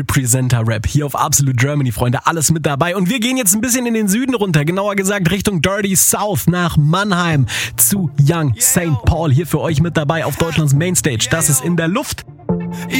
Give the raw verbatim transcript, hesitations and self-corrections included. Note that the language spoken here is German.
Presenter-Rap hier auf Absolute Germany, Freunde, alles mit dabei. Und wir gehen jetzt ein bisschen in den Süden runter, genauer gesagt Richtung Dirty South nach Mannheim zu Young Saint Paul. Hier für euch mit dabei auf Deutschlands Mainstage. Das ist In der Luft.